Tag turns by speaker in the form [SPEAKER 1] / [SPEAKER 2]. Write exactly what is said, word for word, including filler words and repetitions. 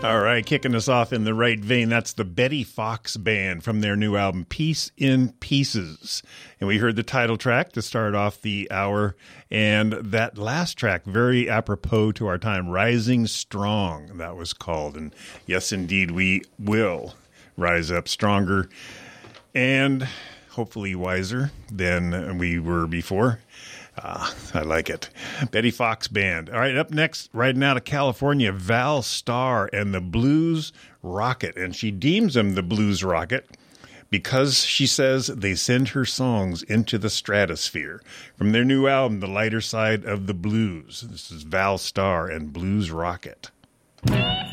[SPEAKER 1] All right, kicking us off in the right vein, that's the Betty Fox Band from their new album, Peace in Pieces. And we heard the title track to start off the hour. And that last track, very apropos to our time, Rising Strong, that was called. And yes, indeed, we will rise up stronger and hopefully wiser than we were before. Ah, I like it. Betty Fox Band. All right, up next, riding out of California, Val Starr and the Blues Rocket. And she deems them the Blues Rocket because she says they send her songs into the stratosphere. From their new album, The Lighter Side of the Blues. This is Val Starr and Blues Rocket.